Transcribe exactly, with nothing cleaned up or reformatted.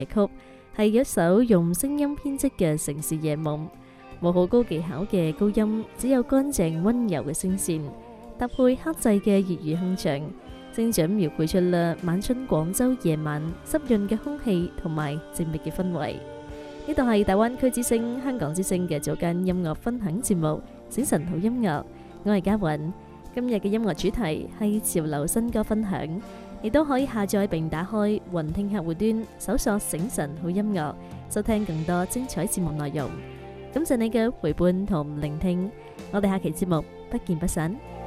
曲，係一首用聲音編織嘅城市夜夢，冇好高技巧嘅高音，只有乾淨溫柔嘅聲線，搭配克制嘅粵語哼唱，精準描繪出啦晚春廣州夜晚濕潤嘅空氣同埋靜謐嘅氛圍。呢度係大灣區之聲、香港之聲嘅早間音樂分享節目《醒晨好音樂》，我係嘉韻。今日嘅音樂主題係潮流新歌分享，亦都可以下載並打開雲聽客戶端，搜索醒晨好音樂，收聽更多精彩節目內容。感謝你嘅陪伴同聆聽，我哋下期節目不見不散。